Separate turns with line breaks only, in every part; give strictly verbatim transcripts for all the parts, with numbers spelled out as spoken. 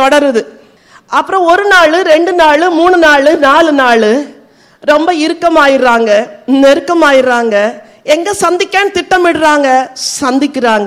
தொடருது. அப்புறம் ஒரு நாள், ரெண்டு நாள், மூணு நாள், நாலு நாள் ரொம்ப இறுக்கமாயிடுறாங்க, நெருக்கமாயிடுறாங்க. எங்க சந்திக்கன்னு திட்டமிடுறாங்க, சந்திக்கிறாங்க,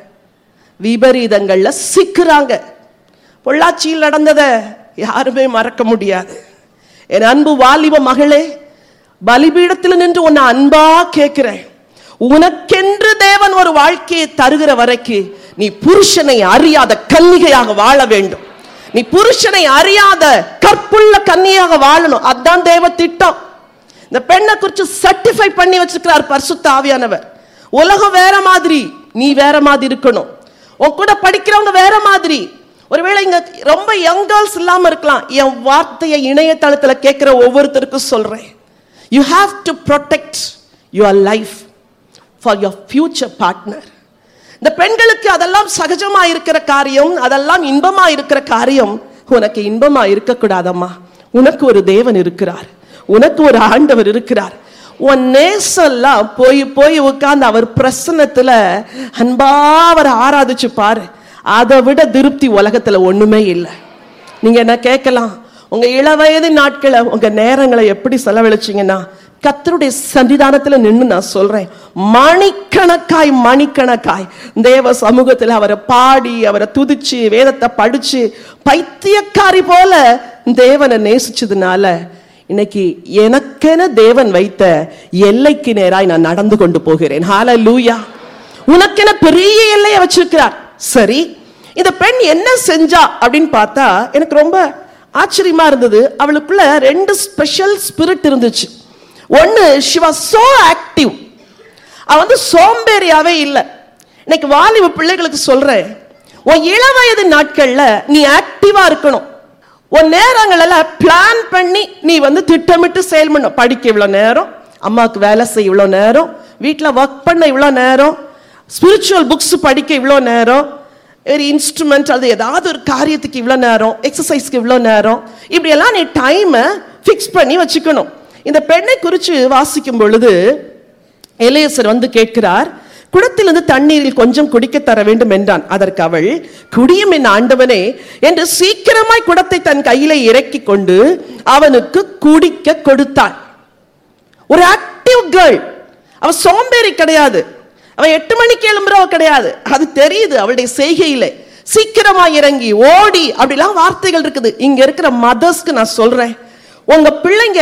விபரீதங்கள்ல சிக்கிறாங்க. பொள்ளாச்சியில் நடந்ததை யாருமே மறக்க முடியாது. என் அன்பு வாலிப மகளே, பலிபீடத்தில் நின்று உன்னை அன்பா கேட்கிறேன், உனக்கென்று தேவன் ஒரு வாழ்க்கையை தருகிற வரைக்கும் நீ புருஷனை அறியாத கன்னிகையாக வாழ வேண்டும். நீ புருஷனை அறியாத கற்புள்ள கன்னியாக வாழணும். அதுதான் தேவ திட்டம். இந்த பெண்ணை குறித்து சர்டிஃபை பண்ணி வச்சிருக்கிறார் பரிசுத்த ஆவியானவர். உலகம் வேற மாதிரி, நீ வேற மாதிரி இருக்கணும். உன் கூட படிக்கிறவங்க வேற மாதிரி. ஒருவேளை இங்க ரொம்ப யங் கேர்ள்ஸ் இல்லாம இருக்கலாம். என் வார்த்தையை இணையதளத்தில் கேட்கிற ஒவ்வொருத்தருக்கும் சொல்றேன், you have to protect your life for your future partner. இந்த பெண்களுக்கு அதெல்லாம் சகஜமா இருக்கிற காரியம், அதெல்லாம் இன்பமா இருக்கிற காரியம் உனக்கு இன்பமா இருக்கக்கூடாதம்மா. உனக்கு ஒரு தேவன் இருக்கிறார், உனக்கு ஒரு ஆண்டவர் இருக்கிறார். உன் நேசெல்லாம் போய் போய் உட்கார்ந்து அவர் பிரசன்னத்துல அன்பா அவரை ஆராதிச்சு பாரு. அதை விட திருப்தி உலகத்துல ஒண்ணுமே இல்லை. நீங்க என்ன கேட்கலாம், உங்க இளவயது நாட்களை, உங்க நேரங்களை எப்படி செலவழிச்சீங்கன்னா, கர்த்தருடைய சன்னிதானத்துல நின்று நான் சொல்றேன், மணிக்கணக்காய் மணிக்கணக்காய் தேவ சமூகத்தில் அவரை பாடி, அவரை துதிச்சு, வேதத்தை படிச்சு, பைத்தியக்காரி போல தேவனை நேசிச்சதுனால இன்னைக்கு எனக்கென தேவன் வைத்த எல்லைக்கு நேராய் நான் நடந்து கொண்டு போகிறேன். ஹல்லேலூயா. உனக்கென பெரிய எல்லையை வச்சிருக்கிறார். சரி, இந்த பெண் என்ன செஞ்சா அப்படின்னு பார்த்தா எனக்கு ரொம்ப ஆச்சரியமா இருந்தது. அவளுக்குள்ள ரெண்டு ஸ்பெஷல் ஸ்பிரிட் இருந்துச்சு. ஒன்னு, she was so active. அவ வந்து சோம்பேறியாவே இல்லை. இன்னைக்கு வாலிப பிள்ளைகளுக்கு சொல்றேன், உன் இளவயது நாட்கள்ல நீ ஆக்டிவா இருக்கணும். உன் நேரங்கள பிளான் பண்ணி நீ வந்து திட்டமிட்டு செயல்படணும். படிக்க இவ்வளவு நேரம், அம்மாவுக்கு வேலை செய்ய இவ்வளவு நேரம், வீட்டுல ஒர்க் பண்ண இவ்வளவு நேரம், ஸ்பிரிச்சுவல் புக்ஸ் படிக்க இவ்வளோ நேரம், ஒரு இன்ஸ்ட்ருமெண்ட் அது ஏதாவது ஒரு காரியத்துக்கு இவ்வளோ நேரம், எக்ஸசைஸ்க்கு இவ்வளோ நேரம், இப்படியெல்லாம் நீ டைமை ஃபிக்ஸ் பண்ணி வச்சுக்கணும். இந்த பெண்ணை குறித்து வாசிக்கும் பொழுது எலியேசர் வந்து கேட்கிறார், குடத்திலிருந்து தண்ணீரில் கொஞ்சம் குடிக்க தர வேண்டும் என்றான். அதற்கு அவள், குடியும் என் ஆண்டவனே என்று சீக்கிரமாய் குடத்தை தன் கையில இறக்கி கொண்டு அவனுக்கு குடிக்க கொடுத்தாள். ஒரு ஆக்டிவ் கேர்ள். அவ சோம்பேறி கிடையாது, அவன் எட்டு மணிக்கு எழும்புறவ கிடையாது. அது தெரியுது அவளுடைய செய்கையில. சீக்கிரமா இறங்கி ஓடி அப்படிலாம் வார்த்தைகள் இருக்குது. இங்க இருக்கிற மதர்ஸ்க்கு நான் சொல்றேன், உங்க பிள்ளைங்க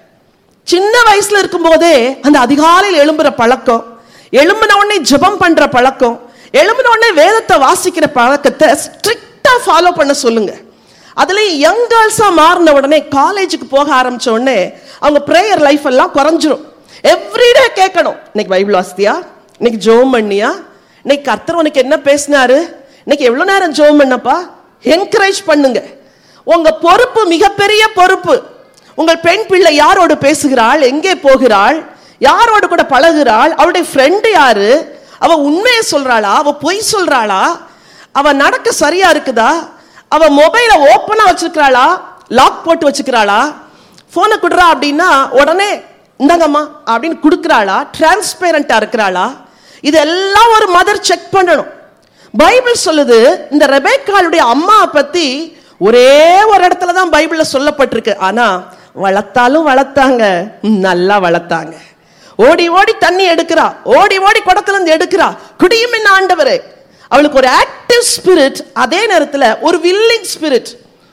சின்ன வயசுல இருக்கும் போதே அந்த அதிகாலையில் எழும்புற பழக்கம், எழும்பின உடனே ஜெபம் பண்ற பழக்கம், எழும்பின உடனே வேதத்தை வாசிக்கிற பழக்கத்தை ஸ்ட்ரிக்டா ஃபாலோ பண்ண சொல்லுங்க. அதுல யங் கேர்ள்ஸா மாறின உடனே காலேஜுக்கு போக ஆரம்பிச்ச உடனே அவங்க பிரேயர் லைஃப் எல்லாம் குறைஞ்சிரும். எவ்ரிடே கேட்கணும், இன்னைக்கு பைபிள் வாசித்தியா, இன்னைக்கு ஜெபம் பண்ணியா, இன்னைக்கு கர்த்தர் உனக்கு என்ன பேசினாரு, இன்னைக்கு எவ்வளவு நேரம் ஜெபம் பண்ணப்பா, என்கரேஜ் பண்ணுங்க. உங்க பொறுப்பு மிகப்பெரிய பொறுப்பு. உங்கள் பெண் பிள்ளை யாரோடு பேசுகிறாள், எங்கே போகிறாள், யாரோடு கூட பழகுறாள், அவளுடைய ஃப்ரெண்டு யாரு, அவ உண்மையை சொல்றாளா, அவ பொய் சொல்றாளா, அவ நடக்க சரியா இருக்குதா, அவ மொபைலை ஓப்பனா வச்சுக்கிறாளா, லாக் போட்டு வச்சுக்கிறாளா, போனை கொடுறா அப்படின்னா உடனே இந்தாங்கம்மா அப்படின்னு கொடுக்குறாளா, டிரான்ஸ்பேரண்டா இருக்கிறாளா, இதெல்லாம் ஒரு மதர் செக் பண்ணணும். பைபிள் சொல்லுது, இந்த ரெபேக்காளுடைய அம்மா பத்தி ஒரே ஒரு இடத்துல தான் பைபிள்ல சொல்லப்பட்டிருக்கு. ஆனா வளர்த்தாலும் வளர்த்தாங்க, நல்லா வளர்த்தாங்க. ஓடி ஓடி தண்ணி எடுக்கிறா, ஓடி ஓடி குடத்துல இருந்து எடுக்கிறா, குடியும் என்ன ஆண்டவரே. அவளுக்கு ஒரு ஆக்டிவ் ஸ்பிரிட், அதே நேரத்துல ஒரு வில்லிங் ஸ்பிரிட்.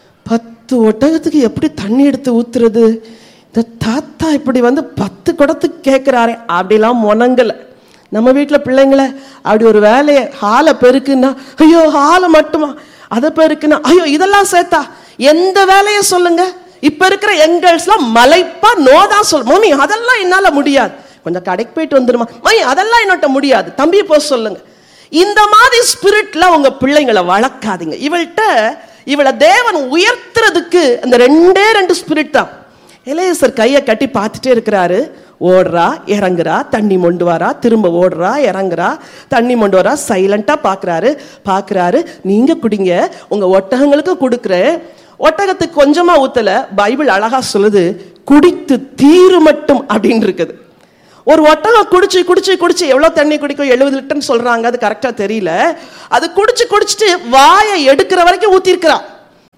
பத்து ஒட்டகத்துக்கு எப்படி தண்ணி எடுத்து ஊத்துறது, இந்த தாத்தா இப்படி வந்து பத்து குடத்துக்கு கேட்கிறாரே அப்படிலாம் முனங்கல. நம்ம வீட்டில் பிள்ளைங்களை அப்படி ஒரு வேலையை ஹாலை பெருக்குன்னா, ஐயோ ஹாலை மட்டுமா, அதை பெருக்குன்னா ஐயோ இதெல்லாம் சேர்த்தா, எந்த வேலையை சொல்லுங்க. இப்ப இருக்கிற எங்கள்ஸ்லாம் மலைப்பா நோதான் சொல், மம்மி அதெல்லாம் என்னால முடியாது, கொஞ்சம் கடைக்கு போயிட்டு வந்துருமா, மம்மி அதெல்லாம் என்னட்ட முடியாது, தம்பியை போக சொல்லுங்க. இந்த மாதிரி ஸ்பிரிட்ல உங்க பிள்ளைங்களை வளர்க்காதீங்க. இவள்கிட்ட இவளை தேவன் உயர்த்துறதுக்கு அந்த ரெண்டே ரெண்டு ஸ்பிரிட் தான். எலியேசர் கையை கட்டி பார்த்துட்டே இருக்கிறாரு. ஓடுறா, இறங்குறா, தண்ணி மொண்டு வரா, திரும்ப ஓடுறா, இறங்குறா, தண்ணி மொண்டு வரா, சைலண்டா பாக்குறாரு பாக்குறாரு நீங்க குடிங்க, உங்க ஒட்டகங்களுக்கு கொடுக்குறேன். ஒட்டகத்துக்கு கொஞ்சமா ஊத்தல. பைபிள் அழகா சொல்லுது, குடித்து தீரு மட்டும் அப்படின்னு இருக்குது. ஒரு ஒட்டகம் குடிச்சு குடிச்சு குடிச்சு எவ்வளவு தண்ணி குடிக்கும், எழுபது லிட்டர்னு சொல்றாங்க, அது கரெக்டா தெரியல. அது குடிச்சு குடிச்சிட்டு வாயை எடுக்கிற வரைக்கும் ஊத்தி இருக்கிறா.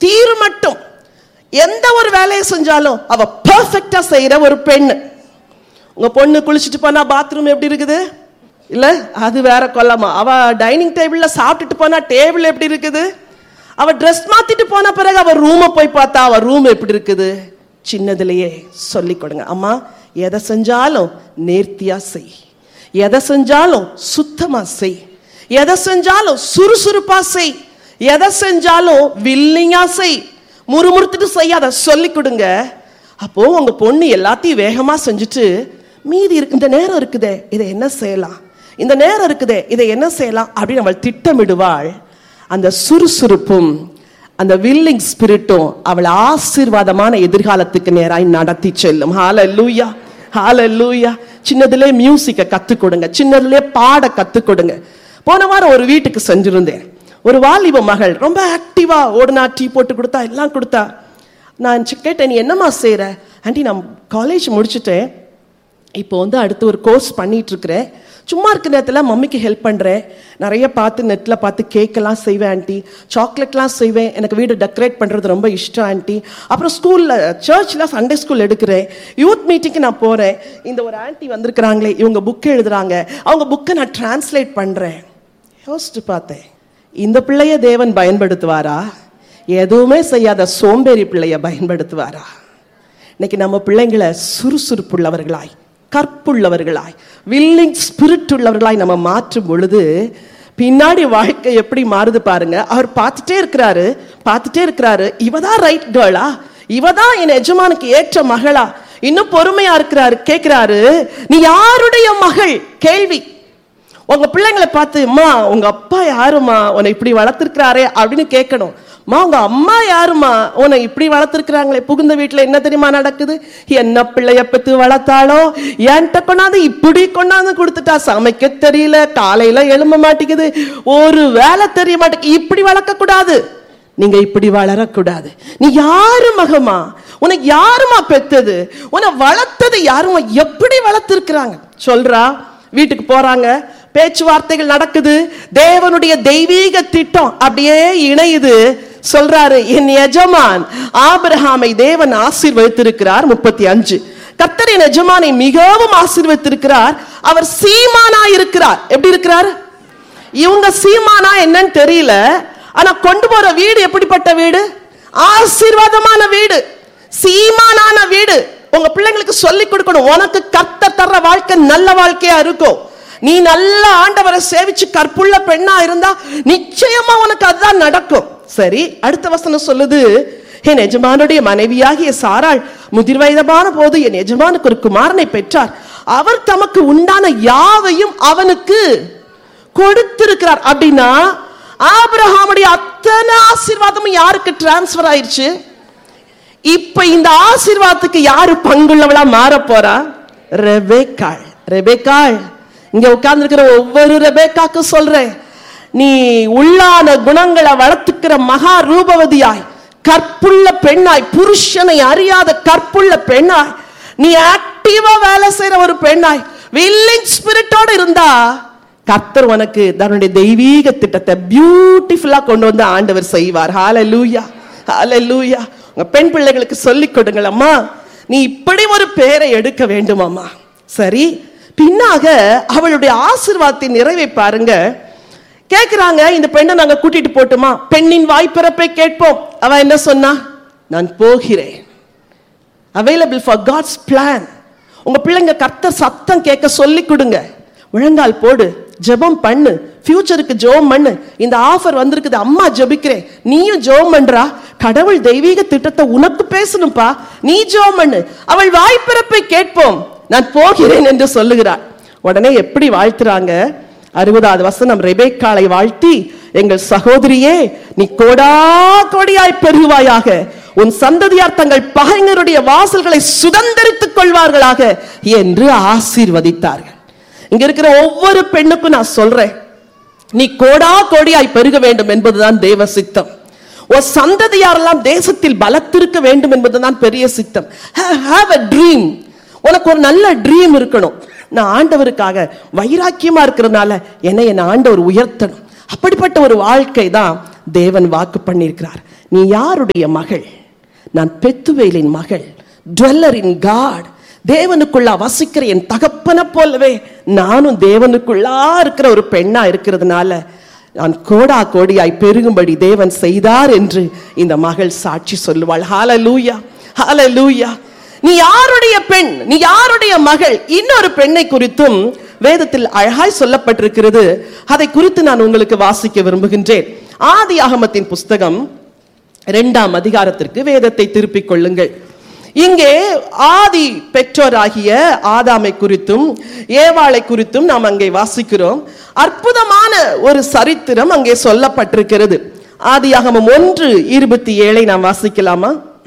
தீர் மட்டும் எந்த ஒரு வேலையை செஞ்சாலும் அவ பெர்ஃபெக்ட்டா செய்யற ஒரு பெண்ணு. உங்க பொண்ணு குளிச்சுட்டு போனா பாத்ரூம் எப்படி இருக்குது? இல்ல அது வேற கொல்லமா. அவ டைனிங் டேபிள்ல சாப்பிட்டுட்டு போனா டேபிள் எப்படி இருக்குது? அவ ட்ரெஸ் மாத்திட்டு போன பிறகு அவ ரூமை போய் பார்த்தா அவ ரூம் எப்படி இருக்குது? சின்னதுலயே சொல்லி கொடுங்க, அம்மா எதை செஞ்சாலும் நேர்த்தியா செய், எதை செஞ்சாலும் சுத்தமா செய், எதை செஞ்சாலும் சுறுசுறுப்பா செய், எதை செஞ்சாலும் வில்லிங்கா செய், முறுமுறுத்துட்டு செய்யாத சொல்லி கொடுங்க. அப்போ உங்க பொண்ணு எல்லாத்தையும் வேகமா செஞ்சுட்டு மீதி இருக்கு இந்த நேரம் இருக்குதே இதை என்ன செய்யலாம், இந்த நேரம் இருக்குதே இதை என்ன செய்யலாம் அப்படின்னு அவள் திட்டமிடுவாள். அந்த சுறுசுறுப்பும் அந்த வில்லிங் ஸ்பிரிட்டும் அவள் ஆசீர்வாதமான எதிர்காலத்துக்கு நேராய் நடத்தி செல்லும். ஹல்லேலூயா, ஹல்லேலூயா. சின்னதிலே மியூசிக்கை கத்துக் கொடுங்க, சின்னதிலே பாட கத்துக் கொடுங்க. போன வாரம் ஒரு வீட்டுக்கு சென்றிருந்தேன். ஒரு வாலிப மகள் ரொம்ப ஆக்டிவா ஓடுனா, டீ போட்டு கொடுத்தா, எல்லாம் கொடுத்தா. நான் கேட்டேன், நீ என்னம்மா செய்யற? ஆண்டி நான் காலேஜ் முடிச்சுட்டேன், இப்போ வந்து அடுத்து ஒரு கோர்ஸ் பண்ணிட்டு இருக்கிறேன், சும்மா இருக்க நேரத்தில் மம்மிக்கு ஹெல்ப் பண்ணுறேன், நிறைய பார்த்து நெட்டில் பார்த்து கேக்கெல்லாம் செய்வேன் ஆண்டி, சாக்லேட்லாம் செய்வேன், எனக்கு வீடு டெக்கரேட் பண்ணுறது ரொம்ப இஷ்டம் ஆண்டி. அப்புறம் ஸ்கூலில் சர்ச்சில் சண்டே ஸ்கூல் எடுக்கிறேன், யூத் மீட்டிங்க்கு நான் போகிறேன், இந்த ஒரு ஆண்டி வந்திருக்கிறாங்களே இவங்க புக்கு எழுதுறாங்க, அவங்க புக்கை நான் டிரான்ஸ்லேட் பண்ணுறேன். யோசிச்சு பார்த்தேன், இந்த பிள்ளைய தேவன் பயன்படுத்துவாரா? எதுவுமே செய்யாத சோம்பேறி பிள்ளைய பயன்படுத்துவாரா? இன்னைக்கு நம்ம பிள்ளைங்களை சுறுசுறுப்புள்ளவர்களாய், கற்புள்ளவர்களாய், வில்லிங் ஸ்பிரிட் உள்ளவர்களாய் நம்ம மாற்றும் பொழுது பின்னாடி வாழ்க்கை எப்படி மாறுது பாருங்க. அவர் பார்த்துட்டே இருக்கிறாரு, பார்த்துட்டே இருக்கிறாரு, இவதான் ரைட் கேர்ளா, இவதான் என் எஜமானுக்கு ஏற்ற மகளா? இன்னும் பொறுமையா இருக்கிறாரு. கேட்கிறாரு, நீ யாருடைய மகள்? கேள்வி. உங்க பிள்ளைங்களை பார்த்து, அம்மா உங்க அப்பா யாருமா உன்னை இப்படி வளர்த்திருக்கிறாரே அப்படின்னு கேட்கணும். மா உங்க அம்மா யாருமா உன்னை இப்படி வளர்த்திருக்கிறாங்களே? புகுந்த வீட்டுல என்ன தெரியுமா நடக்குது? என்ன பிள்ளைய பத்து வளர்த்தாளோ, என்கிட்ட கொண்டாந்து இப்படி கொண்டாந்து கொடுத்துட்டா, சமைக்க தெரியல, காலையில எழும்ப மாட்டேங்குது, ஒரு வேலை தெரிய மாட்டேங்குது. இப்படி வளர்க்க கூடாது, நீங்க இப்படி வளரக்கூடாது. நீ யாரு மகமா? உனக்கு யாருமா பெத்தது? உன்னை வளர்த்தது யாருமா? எப்படி வளர்த்திருக்கிறாங்க சொல்றா. வீட்டுக்கு போறாங்க, பேச்சுவார்த்தைகள் நடக்குது, தேவனுடைய தெய்வீக திட்டம் அப்படியே இணையுது. சொல்றாரு, என் எஜமான் ஆபிரகாமை தேவன் ஆசீர்வதித்திருக்கிறார். முப்பத்தி அஞ்சு, கர்த்தர் என் எஜமானை மிகவும் ஆசீர்வதித்திருக்கிறார், அவர் சீமானா இருக்கிறார். எப்படி இருக்கிறார்? இவங்க சீமானா என்னன்னு தெரியல, ஆனா கொண்டு போற வீடு எப்படிப்பட்ட வீடு? ஆசீர்வாதமான வீடு, சீமானான வீடு. உங்க பிள்ளைங்களுக்கு சொல்லி கொடுக்கணும், உனக்கு கர்த்தர் தர்ற வாழ்க்கை நல்ல வாழ்க்கையா இருக்கும். நீ நல்ல ஆண்டவரை சேவிச்சு கற்புள்ள பெண்ணா இருந்தா நிச்சயமா உனக்கு அதுதான் நடக்கும். சரி, அடுத்த வசனம் சொல்லுது, என் எஜமானுடைய மனைவியாகிய சாராள் முதிர் வயதான போது என் எஜமானுக்கு ஒரு குமாரனை பெற்றார், அவர் தமக்கு உண்டான யாவையும் அவனுக்கு கொடுத்திருக்கிறார். அப்படின்னா ஆபிரகாமுடைய அத்தனை ஆசீர்வாதமும் யாருக்கு டிரான்ஸ்பர் ஆயிடுச்சு? இப்ப இந்த ஆசீர்வாதத்துக்கு யாரு பங்குள்ளவளா மாற போறா? ரெபேக்காள். ரெபேக்காள், இங்க உட்கார்ந்து இருக்கிற ஒவ்வொரு ரெபேக்காக்கு சொல்றேன், நீ உள்ளான குணங்களை வளர்த்துக்கிற மகா ரூபவதியாய், கற்புள்ள பெண்ணாய், புருஷனை அறியாத கற்புள்ள பெண்ணாய், நீ ஆக்டிவா வேலை செய்யற ஒரு பெண்ணாய், வில்லிங் ஸ்பிரிட்டோட இருந்தா கர்த்தர் உனக்கு தன்னுடைய தெய்வீக திட்டத்தை பியூட்டிஃபுல்லா கொண்டு வந்து ஆண்டவர் செய்வார். ஹல்லேலூயா, ஹல்லேலூயா. உங்க பெண் பிள்ளைகளுக்கு சொல்லிக் கொடுங்கள், அம்மா நீ இப்படி ஒரு பேரை எடுக்க வேண்டும் அம்மா. சரி, பின்னாக அவளுடைய ஆசீர்வாதத்தின் நிறைவை பாருங்க. கேட்கிறாங்க, இந்த பெண்ணை நாங்க கூட்டிட்டு போட்டுமா? பெண்ணின் வாய்ப்பிறப்பை கேட்போம். அவ என்ன சொன்னா? நான் போகிறேன். Available for God's plan. உங்க பிள்ளைங்க கர்த்தர் சத்தம் கேட்க சொல்லி கொடுங்க. முழங்கால் போடு, ஜெபம் பண்ணு, ஃபியூச்சருக்கு ஜெபம் பண்ணு. இந்த ஆஃபர் வந்திருக்குது, அம்மா ஜெபிக்கிறேன், நீயும் ஜெபம் பண்றா, கடவுள் தெய்வீக திட்டத்தை உனக்கு பேசணும்பா, நீ ஜெபம் பண்ணு. அவள் வாய்ப்பிறப்பை கேட்போம், நான் போகிறேன் என்று சொல்லுகிறாள். உடனே எப்படி வாழ்த்துறாங்க? அறுபதாவது வசனம், ரெபேக்காளை வாழ்த்தி, எங்கள் சகோதரியே நீ கோடா கோடியாய் பெருகுவாயாக, உன் சந்ததியார் தங்கள் பகைஞருடைய வாசல்களை சுதந்திரித்துக் கொள்வார்களாக என்று ஆசீர்வதித்தார்கள். இங்க இருக்கிற ஒவ்வொரு பெண்ணுக்கும் நான் சொல்றேன், நீ கோடா கோடியாய் பெருக வேண்டும் என்பதுதான் தேவ சித்தம். ஒரு சந்ததியாரெல்லாம் தேசத்தில் பலத்திருக்க வேண்டும் என்பதுதான் பெரிய சித்தம். Have a dream. உனக்கு ஒரு நல்ல ட்ரீம் இருக்கணும். நான் ஆண்டவருக்காக வைராக்கியமா இருக்கிறதுனால என்னை என் ஆண்டவர் உயர்த்தணும். அப்படிப்பட்ட ஒரு வாழ்க்கை தான் தேவன் வாக்கு பண்ணியிருக்கிறார். நீ யாருடைய மகள்? நான் பெத்துவேலின் மகள், டுவெல்லர் இன் காட். தேவனுக்குள்ள வசிக்கிற என் தகப்பனை போலவே நானும் தேவனுக்குள்ளா இருக்கிற ஒரு பெண்ணா இருக்கிறதுனால நான் கோடா கோடியாய் பெருகும்படி தேவன் செய்தார் என்று இந்த மகள் சாட்சி சொல்லுவாள். ஹல்லேலூயா, ஹல்லேலூயா. நீ யாருடைய பெண்? நீ யாருடைய மகள்? இன்னொரு பெண்ணை குறித்தும் வேதத்தில் அழகாய் சொல்லப்பட்டிருக்கிறது. அதை குறித்து நான் உங்களுக்கு வாசிக்க விரும்புகின்றேன். ஆதியாகமத்தின் புஸ்தகம் இரண்டாம் அதிகாரத்திற்கு வேதத்தை திருப்பிக் கொள்ளுங்கள். இங்கே ஆதி பெற்றோராகிய ஆதாமை குறித்தும் ஏவாளை குறித்தும் நாம் அங்கே வாசிக்கிறோம். அற்புதமான ஒரு சரித்திரம் அங்கே சொல்லப்பட்டிருக்கிறது. ஆதியாகமம் ஒன்று இருபத்தி ஏழை நாம் வாசிக்கலாமா?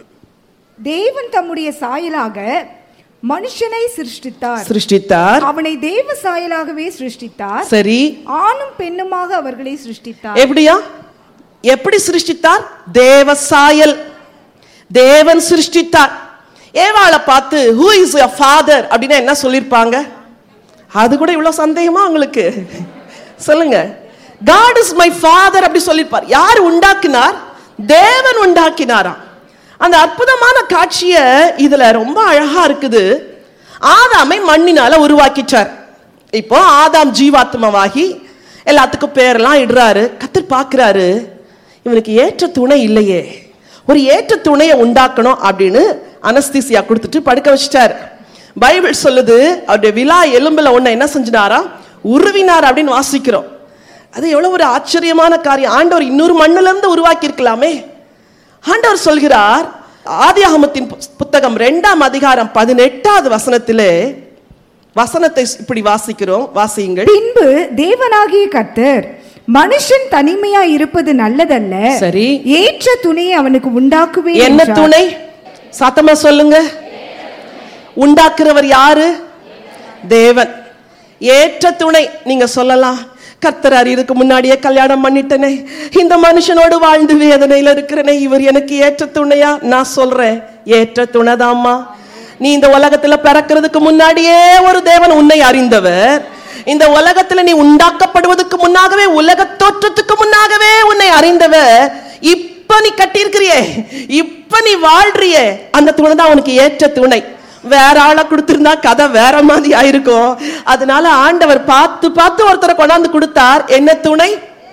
தேவன் தம்முடைய சாயலாக மனுஷனை சிருஷ்டித்தார்
சிருஷ்டித்தார்
அவனை தேவ சாயலாகவே சிருஷ்டித்தார்.
சரி, ஆணும்
பெண்ணுமாக அவர்களை சிருஷ்டித்தார்.
எப்படியா? எப்படி சிருஷ்டித்தார்? தேவ சாயல், தேவன் சிருஷ்டித்தார். ஏவாளை பார்த்து who is your father அப்படின்னா என்ன சொல்லிருப்பாங்க? அது கூட இவ்வளவு சந்தேகமா உங்களுக்கு? சொல்லுங்க. God is my father அப்படி சொல்லிருப்பார். யார் உண்டாக்கினார்? தேவன் உண்டாக்கினாராம். அந்த அற்புதமான காட்சிய இதுல ரொம்ப அழகா இருக்குது. ஆதாமை மண்ணினால உருவாக்கிச்சார். இப்போ ஆதாம் ஜீவாத்மாவாகி எல்லாத்துக்கும் பேரெல்லாம் இடுறாரு. கர்த்தர் பார்க்கிறாரு, இவனுக்கு ஏற்ற துணை இல்லையே, ஒரு ஏற்ற துணையை உண்டாக்கணும் அப்படின்னு அனஸ்தீசியா கொடுத்துட்டு படுக்க வச்சிட்டார். பைபிள் சொல்லுது அவருடைய விலா எலும்புல ஒண்ணு என்ன செஞ்சினாரா? உருவினார் அப்படின்னு வாசிக்கிறோம். அது எவ்வளவு ஒரு ஆச்சரியமான காரியம். ஆண்டவர் இன்னொரு மண்ணுல இருந்து உருவாக்கி இருக்கலாமே. ஆண்டவர் சொல்கிறார், ஆதியாகமத்தின் புத்தகம் இரண்டாம் அதிகாரம் பதினெட்டாவது வசனத்திலே வசனத்தை இப்படி வாசிக்கிறோம், வாசியுங்கள்.
பின்பு தேவனாகிய கர்த்தர் மனுஷன் தனிமையா இருப்பது நல்லதல்ல,
சரி,
ஏற்ற துணையை அவனுக்கு உண்டாக்குவேன்.
என்ன துணை? சத்தமா சொல்லுங்க. உண்டாக்குறவர் யாரு? தேவன். ஏற்ற துணை. நீங்க சொல்லலாம், கர்த்தர் இதுக்கு முன்னாடியே கல்யாணம் பண்ணிட்டனே, இந்த மனுஷனோடு வாழ்ந்து வேதனையில இருக்கிறனே, இவர் எனக்கு ஏற்ற துணையா? நான் சொல்றேன், ஏற்ற துணைதாம்மா. நீ இந்த உலகத்துல பிறக்கிறதுக்கு முன்னாடியே ஒரு தேவன் உன்னை அறிந்தவர். இந்த உலகத்துல நீ உண்டாக்கப்படுவதற்கு முன்னாகவே, உலக தோற்றத்துக்கு முன்னாகவே உன்னை அறிந்தவர். இப்ப நீ கட்டியிருக்கிறியே, இப்ப நீ வாழ்றியே, அந்த துணை தான் உனக்கு ஏற்ற துணை. வேற ஆளை கொடுத்திருந்தா கதை வேற மாதிரி ஆயிருக்கும். அதனால ஆண்டவர் பார்த்து பார்த்து ஒருத்தரை கொண்டாந்து கொடுத்தார். என்ன துணை?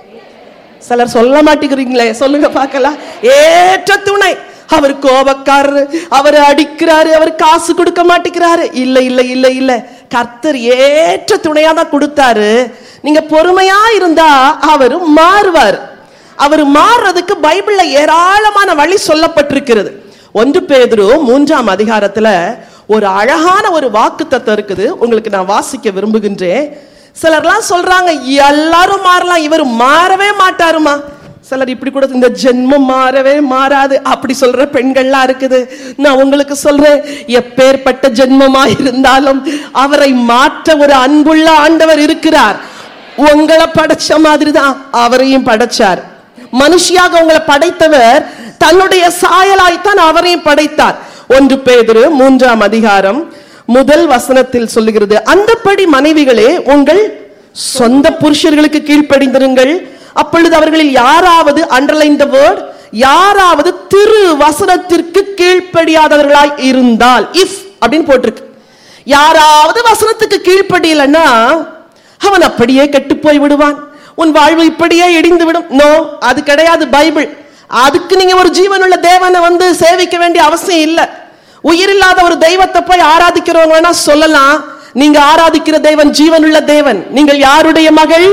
சிலர் சொல்ல மாட்டேங்கிறீங்களே, சொல்லுங்க பார்க்கலாம். ஏற்ற துணை. அவர் கோபக்காரரு, அவர் அடிக்கிறாரு, அவர் காசு கொடுக்க மாட்டேங்கிறாரு. இல்ல இல்ல இல்ல இல்ல, கர்த்தர் ஏற்ற துணையா தான் கொடுத்தாரு. நீங்க பொறுமையா இருந்தா அவரு மாறுவார். அவர் மாறுறதுக்கு பைபிள்ல ஏராளமான வழி சொல்லப்பட்டிருக்கிறது. ஒன்று பேதுரு மூன்றாம் அதிகாரத்துல ஒரு அழகான ஒரு வாக்குத்தத்தம் இருக்குது, உங்களுக்கு நான் வாசிக்க விரும்புகின்றேன். சிலர்லாம் சொல்றாங்க எல்லாரும் மாறலாம், இவர் மாறவே மாட்டாருமா. சிலர் இப்படி கூட, இந்த ஜென்மம் மாறவே மாறாது அப்படி சொல்ற பெண்கள்லாம் இருக்குது. நான் உங்களுக்கு சொல்றேன், எப்பேற்பட்ட ஜென்மமா இருந்தாலும் அவரை மாற்ற ஒரு அன்புள்ள ஆண்டவர் இருக்கிறார். உங்களை படைச்ச மாதிரிதான் அவரையும் படைச்சார். மனுஷியாக உங்களை படைத்தவர் தன்னுடைய சாயலாய்த்தான் அவரையும் படைத்தார். ஒன்று பேதுரு மூன்றாம் அதிகாரம் முதல் வசனத்தில் சொல்லுகிறது, அந்தப்படி மனைவிகளே உங்கள் சொந்த புருஷர்களுக்கு கீழ்ப்படிந்திருங்கள். அப்பொழுது அவர்களில் யாராவது, அண்டர்லைன் தி வேர்ட், யாராவது திரு வசனத்திற்கு கீழ்ப்படியாதவர்களாய் இருந்தால், இஃப் அப்படின்னு போட்டிருக்கு, யாராவது வசனத்துக்கு கீழ்ப்படியலன்னா அவன் அப்படியே கெட்டு போய் விடுவான், உன் வாழ்வு இப்படியே இடிந்து விடும். நோ, அது கிடையாது பைபிள். அதுக்கு நீங்க ஒரு ஜீவனுள்ள தேவனை வந்து சேவிக்க வேண்டிய அவசியம் இல்லை. உயிரில்லாத ஒரு தெய்வத்தை போய் ஆராதிக்கிறவங்க வேணா சொல்லலாம். நீங்க ஆராதிக்கிற தேவன் ஜீவனுள்ள தேவன். நீங்கள் யாருடைய மகள்?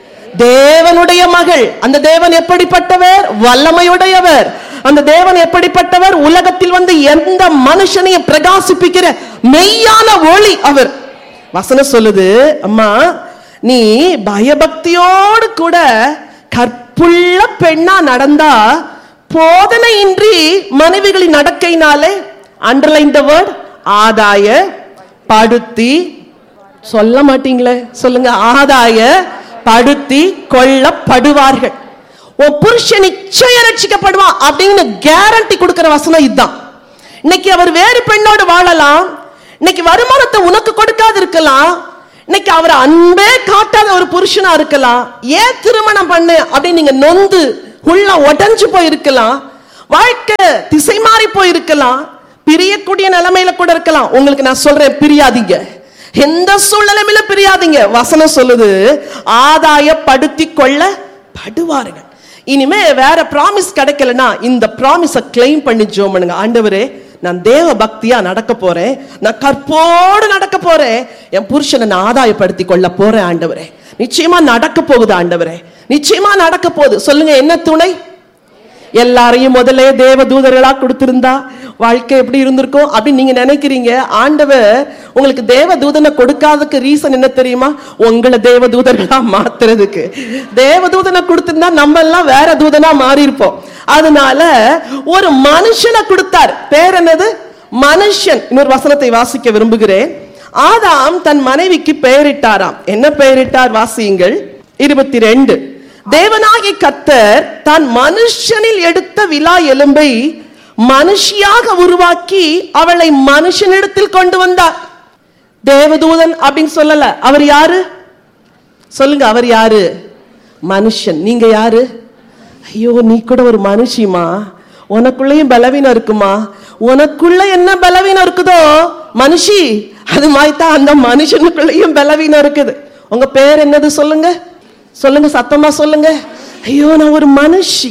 தேவனுடைய மகள். அந்த தேவன் எப்படிப்பட்டவர்? வல்லமையுடையவர். அந்த தேவன் எப்படிப்பட்டவர்? உலகத்தில் வந்து எந்த மனுஷனையும் பிரகாசிப்பிக்கிற மெய்யான ஒளி அவர். வசனம் சொல்லுது, அம்மா நீ பயபக்தியோடு கூட கற்புள்ள பெண்ணா நடந்தா, போதனையின்றி மனைவிகளின் நடக்கையினாலே, அண்டர்லைன் தி வேர்ட், ஆதாய படுத்தி, சொல்ல மாட்டீங்களே, சொல்லுங்க, ஆதாய படுத்தி கொள்ளப்படுவார்கள். உன் புருஷன் நிச்சயம் ரட்சிக்கப்படுவான் அப்படின்னு கேரண்டி கொடுக்கிற வசனம் இதுதான். இன்னைக்கு அவர் வேறு பெண்ணோடு வாழலாம், இன்னைக்கு வருமானத்தை உனக்கு கொடுக்காது இருக்கலாம், இன்னைக்கு அவர் அன்பே காட்டாத ஒரு புருஷனா இருக்கலாம். ஏன் திருமணம் பண்ணு அப்படின்னு நீங்க நொந்து உள்ள உடைஞ்சு போயிருக்கலாம், வாழ்க்கை திசை மாறி போயிருக்கலாம், பிரியக்கூடிய நிலைமையில கூட இருக்கலாம். உங்களுக்கு நான் சொல்றேன், பிரியாதீங்க. எந்த சூழ்நிலையில பிரியாதீங்க. வசனம் சொல்லுது, ஆதாயப்படுத்தி கொள்ள படுவார்கள். இனிமே வேற ப்ராமிஸ் கிடைக்கலன்னா இந்த ப்ராமிஸை கிளைம் பண்ணி ஜெபம் பண்ணுங்க. ஆண்டவரே, நான் தேவ பக்தியா நடக்க போறேன், நான் கற்போடு நடக்க போறேன், என் புருஷனை நான் ஆதாயப்படுத்தி கொள்ள போறேன். ஆண்டவரே, நிச்சயமா நடக்க போகுது. ஆண்டவரே, நிச்சயமா நடக்க போகுது. சொல்லுங்க, என்ன துணை? எல்லாரையும் முதல்ல தேவ தூதர்களா கொடுத்திருந்தா வாழ்க்கை எப்படி இருந்திருக்கும் அப்படின்னு நீங்க நினைக்கிறீங்க. ஆண்டவர் உங்களுக்கு தேவ தூதனை கொடுக்காததுக்கு ரீசன் என்ன தெரியுமா? உங்களை தேவ தூதர்களா மாத்துறதுக்கு. தேவ தூதனை கொடுத்திருந்தா நம்ம எல்லாம் வேற தூதனா மாறி இருப்போம். அதனால ஒரு மனுஷனை கொடுத்தார். பேர் என்னது? மனுஷன். இன்னொரு வசனத்தை வாசிக்க விரும்புகிறேன். ஆதாம் தன் மனைவிக்கு பெயரிட்டாராம். என்ன பெயரிட்டார்? வாசியுங்கள். இருபத்தி ரெண்டு. தேவனாகிய கர்த்தர் தான் மனுஷனில் எடுத்த விலா எலும்பை மனுஷியாக உருவாக்கி அவளை மனுஷனிடத்தில் கொண்டு வந்தார். தேவதூதன் அப்படின்னு சொல்லல. அவர் யாரு சொல்லுங்க? அவர் யாரு? மனுஷன். நீங்க யாரு? ஐயோ, நீ கூட ஒரு மனுஷிமா, உனக்குள்ளேயும் பலவீனம் இருக்குமா? உனக்குள்ள என்ன பலவீனம் இருக்குதோ மனுஷி, அது மாதிரிதான் அந்த மனுஷனுக்குள்ளேயும் பலவீனம் இருக்குது. உங்க பேர் என்னது சொல்லுங்க? சொல்லுங்க, சத்தமா சொல்லுங்க. ஐயோ, நான் ஒரு மனுஷி.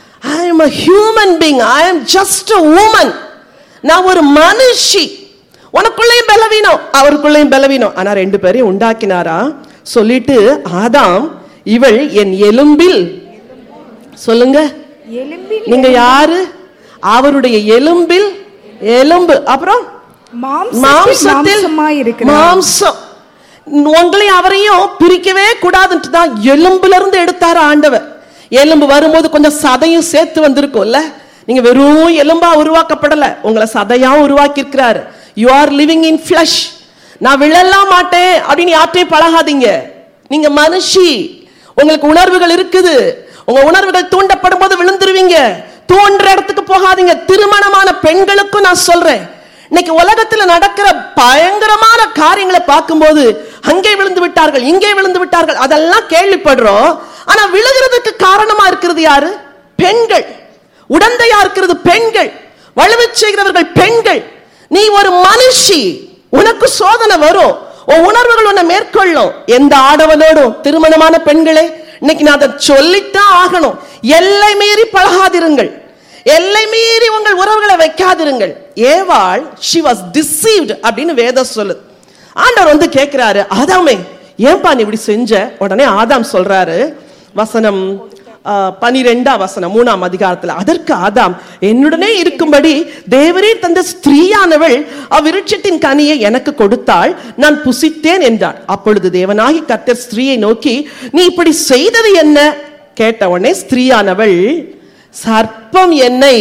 I am a human being. I am just a woman. நான் ஒரு மனுஷி. உனக்குள்ளேயும் பலவீனம், அவருக்குள்ளேயும் பலவீனம். ஆனா ரெண்டு பேரையும் உண்டாக்கினாரா. சொல்லிட்டு, ஆதாம், இவள் என் எலும்பில். சொல்லுங்க, நீங்க யாரு? அவருடைய எலும்பில் எலும்பு. அப்புறம் மாம்சத்தில் மாம்சம். உங்களையும் அவரையும் பிரிக்கவே கூடாதுன்னு தான் எலும்புல இருந்து எடுத்தாரு ஆண்டவர். எலும்பு வரும்போது கொஞ்சம் சதையும் சேர்த்து வந்திருக்கும்ல. நீங்க வெறும் எலும்பா உருவாக்கப்படல, உங்களை சதையா உருவாக்கி இருக்கிறாரு. You are living in flush. நான் விழலாம் மாட்டேன் அப்படின்னு யார்ட்டையும் பழகாதீங்க. நீங்க மனுஷி, உங்களுக்கு உணர்வுகள் இருக்குது. உங்க உணர்வுகள் தூண்டப்படும் போது விழுந்துருவீங்க. தூண்டுற இடத்துக்கு போகாதீங்க. திருமணமான பெண்களுக்கும் நான் சொல்றேன், இன்னைக்கு உலகத்துல நடக்கிற பயங்கரமான காரியங்களை பார்க்கும்போது அங்கே விழுந்து விட்டார்கள், இங்கே விழுந்து விட்டார்கள், அதெல்லாம் கேள்விப்படுறோம். ஆனா விழுகிறதுக்கு காரணமா இருக்கிறது யாரு? பெண்கள். உடந்தையா இருக்கிறது பெண்கள். வலுவை செய்கிறவர்கள் பெண்கள். நீ ஒரு மனுஷி, உனக்கு சோதனை வரும், உன் உணர்வுகள் உன்னை மேற்கொள்ளும். எந்த ஆடவனோடும் திருமணமான பெண்களே, இன்னைக்கு நான் அதை சொல்லித்தான் ஆகணும். எல்லை மீறி பழகாதிருங்கள், எல்லை மீறி உங்கள் உறவுகளை வைக்காதிருங்கள். ஏவாள் she was deceived அப்படின்னு வேதம் சொல்லுது. ஆண்டவர் வந்து கேட்கிறாரு, ஆதாமே ஏன்பா நீ இப்படி செஞ்ச? உடனே ஆதாம் சொல்றாரு, வசனம் பனிரெண்டாம் வசனம் மூணாம் அதிகாரத்துல, அதற்கு ஆதாம், என்னுடனே இருக்கும்படி தேவரே தந்த ஸ்திரீயானவள் அவ்விருட்சத்தின் கனியை எனக்கு கொடுத்தாள், நான் புசித்தேன் என்றார். அப்பொழுது தேவனாகி கர்த்தர் ஸ்திரீயை நோக்கி, நீ இப்படி செய்தது என்ன? கேட்ட உடனே ஸ்திரீயானவள், சர்ப்பம் என்னை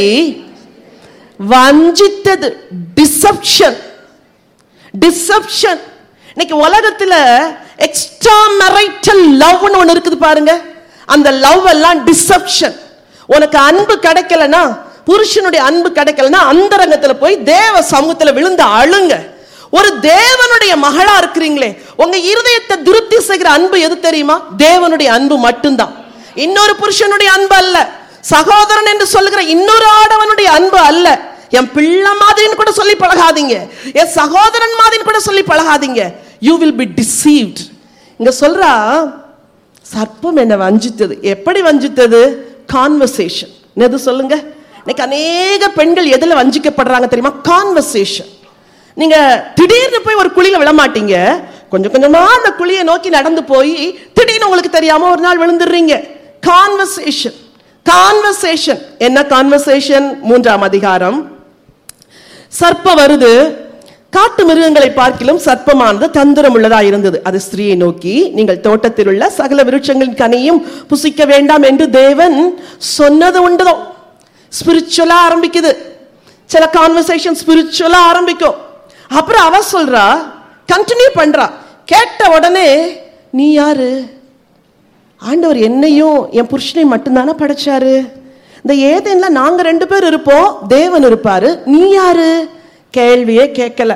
வஞ்சித்தது. Deception, deception. இன்னைக்கு உலகத்துல எக்ஸ்ட்ரா மேரிட்டல் லவ்னு ஒன்னு இருக்குது பாருங்க. அந்த லவ் எல்லாம் டிசப்ஷன். உனக்கு அன்பு கிடைக்கலனா, புருஷனுடைய அன்பு கிடைக்கலனா, அந்தரங்கத்துல போய் தேவ சமூகத்துல விழுந்து அழுங்க. ஒரு தேவனுடைய மகளா இருக்கிறீங்களே, உங்க இருதயத்தை திருப்தி செய்கிற அன்பு எது தெரியுமா? தேவனுடைய அன்பு மட்டும்தான். இன்னொரு புருஷனுடைய அன்பு அல்ல, சகோதரன் என்று சொல்லுகிற இன்னொரு ஆடவனுடைய அன்பு அல்ல. என் பிள்ளை மாதிரின்னு கூட சொல்லி பழகாதீங்க, என் சகோதரன் மாதிரின்னு கூட சொல்லி பழகாதீங்க. You will be deceived. இங்க சொல்றா, சர்ப்பம் என்ன வஞ்சித்தது. எப்படி வஞ்சித்தது? கான்வர்சேஷன். எது சொல்லுங்க? இன்னைக்கு அநேக பெண்கள் எதுல வஞ்சிக்கப்படுறாங்க தெரியுமா? கான்வர்சேஷன். நீங்க திடீர்னு போய் ஒரு குழியில விழ மாட்டீங்க, கொஞ்சம் கொஞ்சமா அந்த குழியை நோக்கி நடந்து போய் திடீர்னு உங்களுக்கு தெரியாம ஒரு நாள் விழுந்துடுறீங்க. Conversation, conversation. என்ன கான்வர்சேஷன்? மூன்றாம் அதிகாரம். சர்ப்பம் வருது, காட்டு மிருகங்களை பார்க்கிலும் சர்ப்பமானது தந்திரம் உள்ளதா இருந்தது. அது ஸ்திரீயை நோக்கி, நீங்கள் தோட்டத்தில் உள்ள சகல விருட்சங்களின் கனியும் புசிக்க வேண்டாம் என்று தேவன் சொன்னது உண்டதோ. ஸ்பிரிச்சுவலா ஆரம்பிக்குது. சில கான்வர்சேஷன் ஸ்பிரிச்சுவலா ஆரம்பிக்கும். அப்புறம் அவ சொல்றா, கண்டினியூ பண்றா. கேட்ட உடனே, நீ யாரு? ஆண்டவர் என்னையும் என் புருஷனை மட்டும்தானே படைச்சாரு. இந்த ஏதேன்ல நாங்க ரெண்டு பேர் இருப்போம், தேவன் இருப்பாரு. நீ யாரு? கேள்வியே கேட்கல.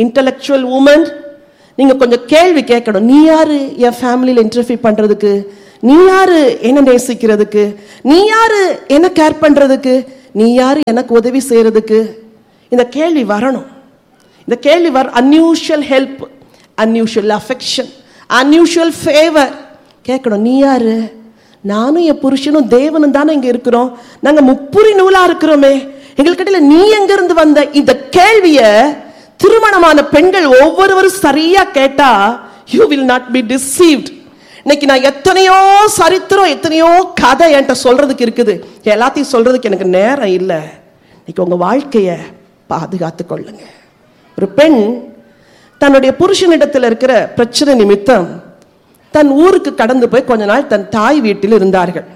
இன்டலெக்சுவல் உமன், நீங்க கொஞ்சம் கேள்வி கேட்கணும். நீ யாரு என் ஃபேமிலியில் இன்டர்ஃபியர் பண்றதுக்கு? நீ யாரு என்ன நேசிக்கிறதுக்கு? நீ யாரு என்ன கேர் பண்றதுக்கு? நீ யாரு எனக்கு உதவி செய்யறதுக்கு? இந்த கேள்வி வரணும். இந்த கேள்வி வர unusual help, unusual affection, unusual favour கேட்கணும். நீ யாரு? நானும் என் புருஷனும் தேவனும் தானே இங்க இருக்கிறோம். நாங்க முப்புரி நூலா இருக்கிறோமே, எங்களுக்கிட்ட நீ எங்க இருந்து வந்த? இந்த கேள்விய திருமணமான பெண்கள் ஒவ்வொருவரும் சரியா கேட்டா you will not be deceived. இன்னைக்கு நான் எத்தனையோ சரித்திரம், எத்தனையோ கதை என்கிட்ட சொல்றதுக்கு இருக்குது. எல்லாத்தையும் சொல்றதுக்கு எனக்கு நேரம் இல்லை. இன்னைக்கு உங்க வாழ்க்கைய பாதுகாத்து கொள்ளுங்க. ஒரு பெண் தன்னுடைய புருஷனிடத்தில் இருக்கிற பிரச்சனை நிமித்தம் தன் ஊருக்கு கடந்து போய் கொஞ்ச நாள் தன் தாய் வீட்டில் இருந்தார்கள்.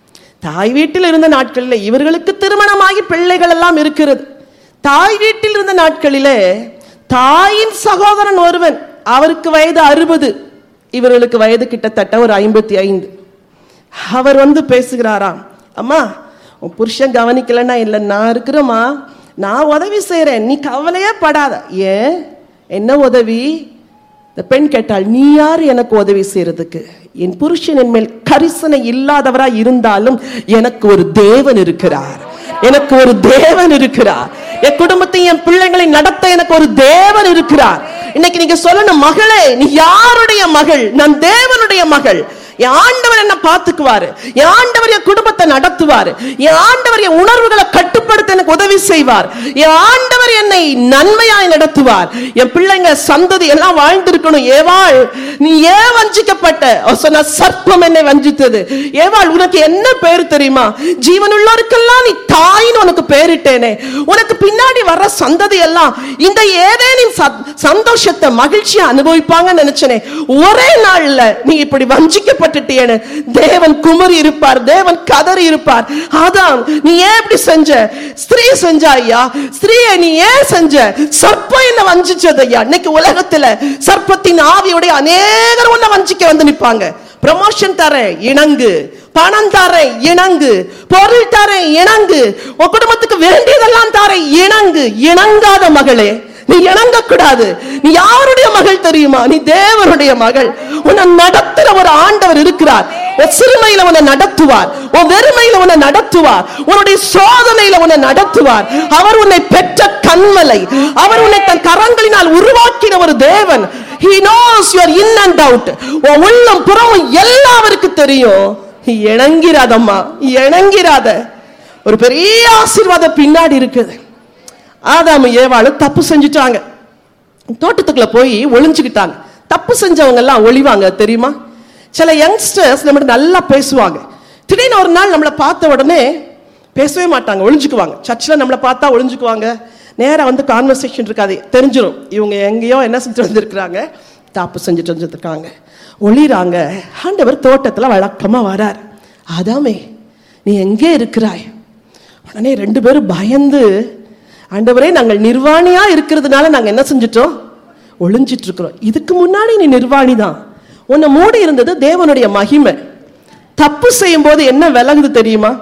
தாய் வீட்டில் இருந்த நாட்களில் இவர்களுக்கு திருமணமாகி பிள்ளைகள் எல்லாம் இருக்கிறது. தாய் வீட்டில் இருந்த நாட்களிலே தாயின் சகோதரன் ஒருவன், அவருக்கு வயது அறுபது, இவர்களுக்கு வயது கிட்டத்தட்ட ஒரு ஐம்பத்தி ஐந்து. அவர் வந்து பேசுகிறாராம், அம்மா உன் புருஷன் கவனிக்கலன்னா இல்லை, நான் இருக்கிறேம்மா, நான் உதவி செய்யறேன், நீ கவலையே படாத. ஏன், என்ன உதவி? இந்த பெண் கேட்டாள், நீ யார் எனக்கு உதவி செய்யறதுக்கு? என் புருஷன் என் மேல் கரிசனை இல்லாதவரா இருந்தாலும் எனக்கு ஒரு தேவன் இருக்கிறார், எனக்கு ஒரு தேவன் இருக்கிறார். என் குடும்பத்தை என் பிள்ளைகளை நடத்த எனக்கு ஒரு தேவன் இருக்கிறார். இன்னைக்கு நீங்க சொல்லணும், மகளே நீ யாருடைய மகள்? நான் தேவனுடைய மகள். என் ஆண்டவர் என்ன பார்த்துக்குவாரு, என் ஆண்டவர் என் குடும்பத்தை நடத்துவாரு, என் ஆண்டவர் என் உணர்வுகளை கட்டுப்படுத்த எனக்கு உதவி செய்வார், என் ஆண்டவர் என்னை நன்மையாய் நடத்துவார், என் பிள்ளைங்க சந்ததி எல்லாம் வாழ்ந்திருக்கணும். ஏவாள் நீ ஏன் வஞ்சிக்கப்பட்ட? சொன்ன சர்ப்பம் என்னை வஞ்சித்தது. ஏவாள் உனக்கு என்ன பேர் தெரியுமா? ஜீவனுள்ளோருக்கெல்லாம் நீ தாயின்னு உனக்கு பேரிட்டேனே. உனக்கு பின்னாடி வர்ற சந்ததி எல்லாம் இந்த ஏதேனின் சந்தோஷத்தை மகிழ்ச்சியை அனுபவிப்பாங்கன்னு நினைச்சனே. ஒரே நாள்ல நீ இப்படி வஞ்சிக்கப்பட்ட தேவன் குமரி இருப்பார், தேவன் கதறி இருப்பார். அதான் நீ ஏன் இப்படி செஞ்ச? ஸ்திரீ செஞ்சா ஐயா, ஸ்திரீயை நீ ஏன் செஞ்ச? சர்ப்பம் என்ன வஞ்சிச்சது ஐயா. இன்னைக்கு உலகத்துல சர்ப்பத்தின் ஆவியோடைய அநேகர் உன்னை வஞ்சிக்க வந்து நிற்பாங்க. ப்ரமோஷன் தரேன் இணங்கு, பணம் தரேன் இணங்கு, பொருள் தரேன் இணங்கு, உன் குடும்பத்துக்கு வேண்டியதெல்லாம் தரேன் இணங்கு. இணங்காத மகளே, நீ இணங்க கூடாது. நீ யாருடைய மகள் தெரியுமா? நீ தேவனுடைய மகள். உன்னை நடத்துற ஒரு ஆண்டவர் இருக்கிறார். உன் சிறுமையில உன்னை நடத்துவார், உன் வெறுமையில உன்னை நடத்துவார், உன்னுடைய சோதனையில உன்னை நடத்துவார். அவர் உன்னை பெற்ற கண்மலை, அவர் உன்னை தன் கரங்களினால் உருவாக்கின ஒரு தேவன். He knows your in and out. உன் உள்ளம் புறமும் எல்லாருக்கும் தெரியும். இணங்கிறாதம்மா, இணங்கிறாத. ஒரு பெரிய ஆசீர்வாதம் பின்னாடி இருக்குது. ஆதாம் ஏவாளும் தப்பு செஞ்சுட்டாங்க, தோட்டத்துக்குள்ள போய் ஒளிஞ்சுக்கிட்டாங்க. தப்பு செஞ்சவங்க எல்லாம் ஒளிவாங்க தெரியுமா? சில யங்ஸ்டர்ஸ் நம்ம நல்லா பேசுவாங்க, திடீர்னு ஒரு நாள் நம்மளை பார்த்த உடனே பேசவே மாட்டாங்க, ஒளிஞ்சுக்குவாங்க. சர்ச்சில் நம்மளை பார்த்தா ஒளிஞ்சுக்குவாங்க. நேராக வந்து கான்வர்சேஷன் இருக்காது, தெரிஞ்சிடும் இவங்க எங்கேயோ என்ன செஞ்சுட்டு வந்துருக்குறாங்க, தப்பு செஞ்சுட்டு வந்துருக்காங்க, ஒளிறாங்க. ஆண்டவர் தோட்டத்தில் வழக்கமாக வரார். ஆதாமே நீ எங்கே இருக்கிறாய்? உடனே ரெண்டு பேரும் பயந்து, ஆண்டவரே நாங்கள் நிர்வாணியா இருக்கிறதுனால நாங்க என்ன செஞ்சிட்டோம்? ஒளிஞ்சிட்டு இருக்கிறோம். இதுக்கு முன்னாடி நீ நிர்வாணி தான், உன்னை மூடி இருந்தது தேவனுடைய மகிமை. தப்பு செய்யும் போது என்ன விலகுது தெரியுமா?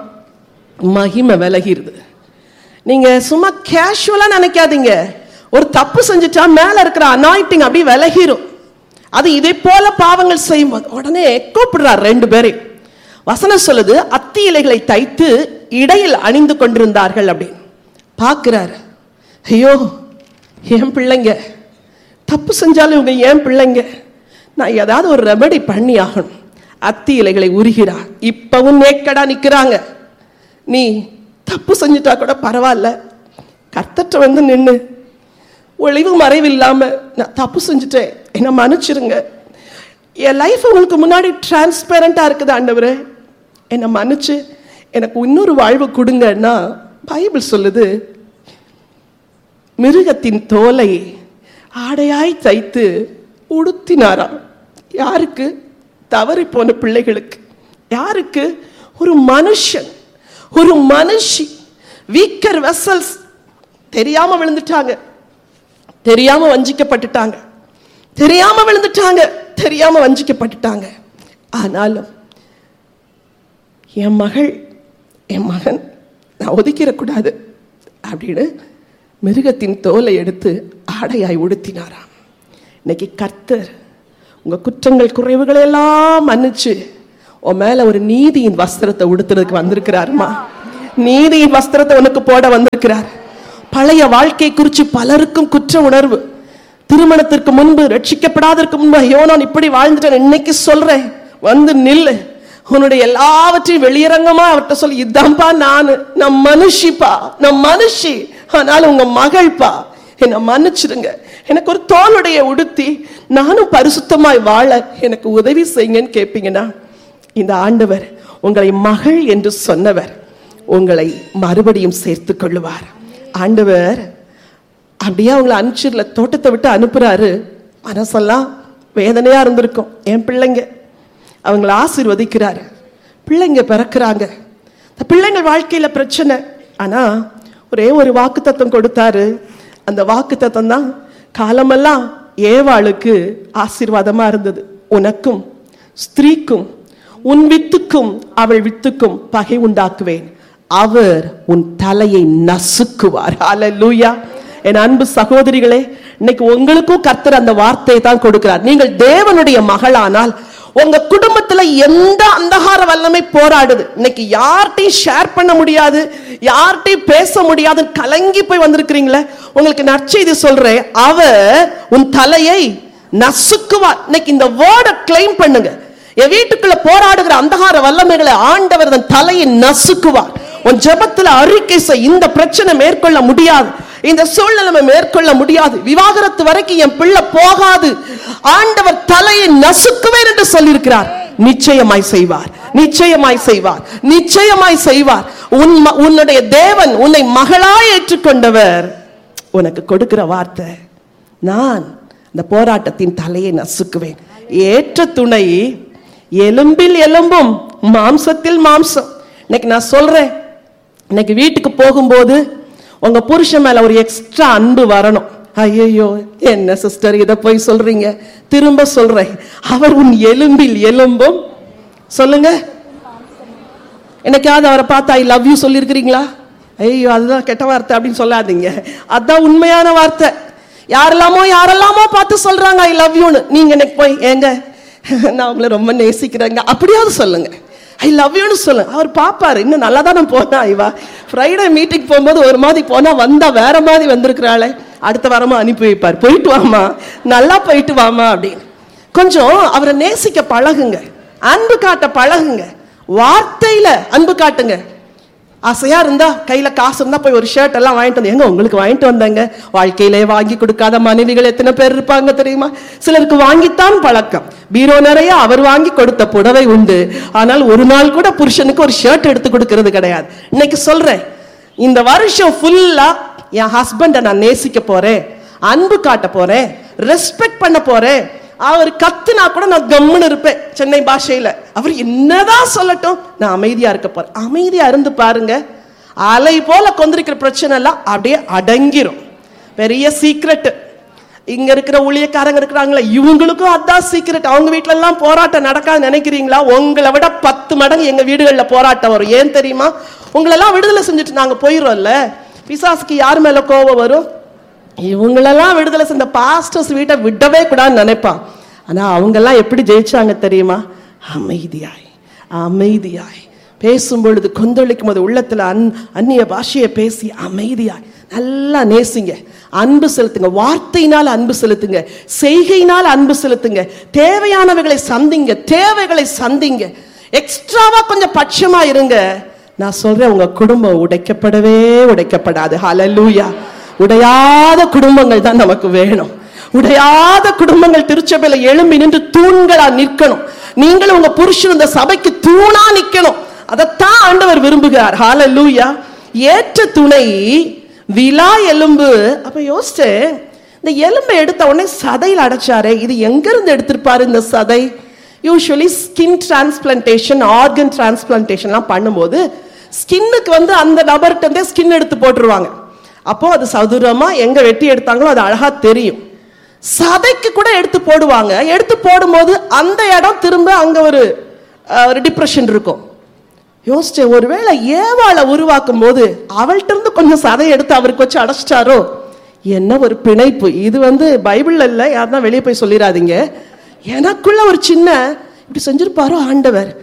மகிமை விலகிருது. நீங்க சும்மா கேஷுவலா நினைக்காதீங்க. ஒரு தப்பு செஞ்சுட்டா மேல இருக்கிற அனாயிட்டிங் அப்படி விலகிரும். அது இதே போல பாவங்கள் செய்யும் போது உடனே கூப்பிடுறார் ரெண்டு பேரையும். வசனம் சொல்லுது, அத்தி இலைகளை தைத்து இடையில் அணிந்து கொண்டிருந்தார்கள் அப்படின்னு. பார்க்கிறாரு, ஐயோ என் பிள்ளைங்க தப்பு செஞ்சாலும் இவங்க ஏன் பிள்ளைங்க, நான் ஏதாவது ஒரு ரெமெடி பண்ணி ஆகணும். அத்தி இலைகளை உருகிறார். இப்பவும் நேக்கடா நிக்கிறாங்க. நீ தப்பு செஞ்சுட்டா கூட பரவாயில்ல, கர்த்தர்ட்ட வந்து நின்று ஒளிவு மறைவு இல்லாம நான் தப்பு செஞ்சுட்டேன், என்ன மன்னிச்சிருங்க, என் லைஃப் உங்களுக்கு முன்னாடி டிரான்ஸ்பேரண்டா இருக்குது ஆண்டவரே, என்னை மன்னிச்சு எனக்கு இன்னொரு வாழ்வு கொடுங்கன்னா பைபிள் சொல்லுது, மிருகத்தின் தோலை ஆடையாய் தைத்து உடுத்தினாராம். யாருக்கு? தவறி போன பிள்ளைகளுக்கு. யாருக்கு? ஒரு மனுஷன், ஒரு மனுஷி, வீக்கர் வெசல்ஸ், தெரியாம விழுந்துட்டாங்க, தெரியாம வஞ்சிக்கப்பட்டுட்டாங்க, தெரியாம விழுந்துட்டாங்க, தெரியாம வஞ்சிக்கப்பட்டுட்டாங்க. ஆனாலும் என் மகள், என் மகன் நான் ஒதுக்கிடக்கூடாது அப்படின்னு மிருகத்தின் தோலை எடுத்து ஆடையாய் உடுத்தினாராம். இன்னைக்கு கர்த்தர் உங்க குற்றங்கள் குறைவுகளை எல்லாம் மன்னிச்சு உன் மேல ஒரு நீதியின் வஸ்திரத்தை உடுத்துறதுக்கு வந்திருக்கிறாருமா. நீதியின் வஸ்திரத்தை உனக்கு போட வந்திருக்கிறார். பழைய வாழ்க்கை குறித்து பலருக்கும் குற்ற உணர்வு. திருமணத்திற்கு முன்பு, ரட்சிக்கப்படாதற்கு முன்பு, ஐயோ நான் இப்படி வாழ்ந்துட்டேன். இன்னைக்கு சொல்றேன், வந்து நில்லு. உன்னுடைய எல்லாவற்றையும் வெளியரங்கமா அவர்கிட்ட சொல்லி, இதான்பா நானு, நான் மனுஷிப்பா, நான் மனுஷி, ஆனாலும் உங்க மகள்பா, என்னை மன்னிச்சிடுங்க. எனக்கு ஒரு தோளுடைய உடுத்தி நானும் பரிசுத்தமாய் வாழ எனக்கு உதவி செய்யுங்கன்னு கேட்பீங்கன்னா, இந்த ஆண்டவர் உங்களை மகள் என்று சொன்னவர் உங்களை மறுபடியும் சேர்த்து கொள்ளுவார். ஆண்டவர் அப்படியே அவங்களை அனுப்பிச்சிடல, தோட்டத்தை விட்டு அனுப்புறாரு. மனசெல்லாம் வேதனையா இருந்திருக்கும். என் பிள்ளைங்க, அவங்களை ஆசீர்வதிக்கிறாரு. பிள்ளைங்க பிறக்கிறாங்க. பிள்ளைங்கள் வாழ்க்கையில பிரச்சனை. ஆனா ஒரே ஒரு வாக்கு தத்தம் கொடுத்தாரு. அந்த வாக்கு தத்தம் தான் காலமெல்லாம் ஏவாளுக்கு ஆசீர்வாதமா இருந்தது. உனக்கும் ஸ்திரீக்கும் உன் வித்துக்கும் அவள் வித்துக்கும் பகை உண்டாக்குவேன், அவர் உன் தலையை நசுக்குவார். ஹல்லேலூயா. என் அன்பு சகோதரிகளே, இன்னைக்கு உங்களுக்கும் கர்த்தர் அந்த வார்த்தையை தான் கொடுக்கிறார். நீங்கள் தேவனுடைய மகளானால் உங்க குடும்பத்துல எந்த அந்தகார வல்லமை போராடுது, இன்னைக்கு யார்கிட்டையும் ஷேர் பண்ண முடியாது, யார்கிட்டையும் பேச முடியாது, கலங்கி போய் வந்திருக்கிறீங்களே, உங்களுக்கு நற்செய்தி சொல்றேன், அவர் உன் தலையை நசுக்குவார். இன்னைக்கு இந்த வேர்டை கிளைம் பண்ணுங்க. என் வீட்டுக்குள்ள போராடுகிற அந்தகார வல்லமைகளை ஆண்டவர் தன் தலையை நசுக்குவார். உன் ஜெபத்துல அறிக்கை செய், இந்த பிரச்சனை மேற்கொள்ள முடியாது, இந்த சூழ்நிலை மேற்கொள்ள முடியாது, விவாகரத்து வரைக்கும் என் பிள்ளை போகாது, ஆண்டவர் தலையை நசுக்குவேன் என்று சொல்லியிருக்கிறார். நிச்சயமாய் செய்வார், நிச்சயமாய் செய்வார், நிச்சயமாய் செய்வார். உன் உன்னுடைய தேவன் உன்னை மகளாய் ஏற்றுக்கொண்டவர் உனக்கு கொடுக்கிற வார்த்தை, நான் இந்த போராட்டத்தின் தலையை நசுக்குவேன். ஏற்ற துணை எலும்பில் எலும்பும் மாம்சத்தில் மாம்சம். இன்னைக்கு நான் சொல்றேன், இன்னைக்கு வீட்டுக்கு போகும்போது உங்க புருஷன் மேல ஒரு எக்ஸ்ட்ரா அன்பு வரணும். ஐயோ என்ன சிஸ்டர் இதை போய் சொல்றீங்க, திரும்ப சொல்றேன், அவர் உன் எலும்பில் எலும்பும். சொல்லுங்க, என்னைக்காவது அவரை பார்த்து ஐ லவ் யூ சொல்லியிருக்கிறீங்களா? ஐயோ அதுதான் கெட்ட வார்த்தை அப்படின்னு சொல்லாதீங்க, அதுதான் உண்மையான வார்த்தை. யாரெல்லாமோ யாரெல்லாமோ பார்த்து சொல்றாங்க ஐ லவ் யூன்னு, நீங்க எனக்கு போய் ஏங்க நான் உங்களை ரொம்ப நேசிக்கிறேங்க அப்படியாவது சொல்லுங்க, ஐ லவ் யூன்னு சொல்லுங்க. அவர் பாப்பாரு, இன்னும் நல்லா தானே போனா, இவா ஃப்ரைடே மீட்டிங் போகும்போது ஒரு மாதிரி போனா வந்தா வேற மாதிரி வந்திருக்கிறாளே, அடுத்த வாரமா அனுப்பி வைப்பார், போயிட்டு வாமா, நல்லா போயிட்டு வாமா அப்படின்னு. கொஞ்சம் அவரை நேசிக்க பழகுங்க, அன்பு காட்ட பழகுங்க, வார்த்தையில அன்பு காட்டுங்க. ஆசையா இருந்தா கையில காசு இருந்தா போய் ஒரு ஷர்ட் எல்லாம் வாங்கிட்டு வந்து, எங்க உங்களுக்கு வாங்கிட்டு வந்தாங்க. வாழ்க்கையிலே வாங்கி கொடுக்காத மனைவிகள் எத்தனை பேர் இருப்பாங்க தெரியுமா? சிலருக்கு வாங்கித்தான் பழக்கம், பீரோ நிறைய அவர் வாங்கி கொடுத்த புடவை உண்டு, ஆனால் ஒரு நாள் கூட புருஷனுக்கு ஒரு ஷர்ட் எடுத்து கொடுக்கறது கிடையாது. இன்னைக்கு சொல்றேன், இந்த வருஷம் ஃபுல்லா என் ஹஸ்பண்டை நான் நேசிக்க போறேன், அன்பு காட்ட போறேன், ரெஸ்பெக்ட் பண்ண போறேன். அவர் கத்துனா கூட நான் கம்முன்னு இருப்பேன். சென்னை பாஷையில அவர் என்னதான் சொல்லட்டும், நான் அமைதியா இருக்க போறேன். அமைதியா இருந்து பாருங்க, அலை போல கொந்திருக்கிற பிரச்சனை எல்லாம் அப்படியே அடங்கிரும். பெரிய சீக்ரெட். இங்க இருக்கிற ஊழியக்காரங்க இருக்கிறாங்களா, இவங்களுக்கும் அதான் சீக்ரெட். அவங்க வீட்டுல எல்லாம் போராட்டம் நடக்காது நினைக்கிறீங்களா? உங்களை விட பத்து மடங்கு எங்க வீடுகள்ல போராட்டம் வரும். ஏன் தெரியுமா? உங்களெல்லாம் விடுதலை செஞ்சுட்டு நாங்க போயிடுறோம்ல. பிசாசுக்கு யார் மேல கோபம் வரும்? இவங்களெல்லாம் விடுதலை செஞ்ச பாஸ்டர்ஸ் வீட்டை விடவே கூடாதுன்னு நினைப்பான். ஆனா அவங்க எல்லாம் எப்படி ஜெயிச்சாங்க தெரியுமா? அமைதியாய் அமைதியாய் பேசும் பொழுது கொந்தளிக்கும் போது உள்ளத்துல அன் அந்நிய பாஷையை பேசி அமைதியாய் நல்லா நேசிங்க, அன்பு செலுத்துங்க, வார்த்தையினால் அன்பு செலுத்துங்க, செய்கையினால் அன்பு செலுத்துங்க, தேவையானவைகளை சந்திங்க, தேவைகளை சந்திங்க, எக்ஸ்ட்ராவா கொஞ்சம் பட்சமா இருங்க. நான் சொல்றேன், உங்க குடும்பம் உடைக்கப்படவே உடைக்கப்படாது. ஹல்லேலூயா. உடையாத குடும்பங்கள் தான் நமக்கு வேணும். உடையாத குடும்பங்கள் திருச்சபையில எழும்பி நின்று தூண்களா நிற்கணும். நீங்களும் உங்க புருஷன் இந்த சபைக்கு தூணா நிக்கணும். அதைத்தான் ஆண்டவர் விரும்புகிறார். ஹல்லேலூயா. ஏற்ற துணை விலா எலும்பு. அப்ப யோசிச்சு, இந்த எலும்பை எடுத்த உடனே சதையில் அடைச்சாரே, இது எங்க இருந்து எடுத்திருப்பாரு இந்த சதை? யூசுவலி ஸ்கின் டிரான்ஸ்பிளான்டேஷன், ஆர்கன் டிரான்ஸ்பிளான்டேஷன்லாம் பண்ணும்போது ஸ்கின்னுக்கு வந்து அந்த நபர்கிட்ட ஸ்கின் எடுத்து போட்டுருவாங்க. அப்போ அது சதுரமா எங்க வெட்டி எடுத்தாங்களோ அது அழகா தெரியும். சதைக்கு கூட எடுத்து போடுவாங்க. எடுத்து போடும்போது அந்த இடம் திரும்ப அங்க ஒரு ஒரு டிப்ரெஷன் இருக்கும். யோசிச்சேன், ஒருவேளை ஏவாளை உருவாக்கும் போது அவள்கிட்ட இருந்து கொஞ்சம் சதை எடுத்து அவருக்கு வச்சு அடைச்சிட்டாரோ? என்ன ஒரு பிணைப்பு இது! வந்து பைபிள்ல இல்ல, யாருன்னா வெளியே போய் சொல்லிடாதீங்க. எனக்குள்ள ஒரு சின்ன இப்படி செஞ்சிருப்பாரோ ஆண்டவர்.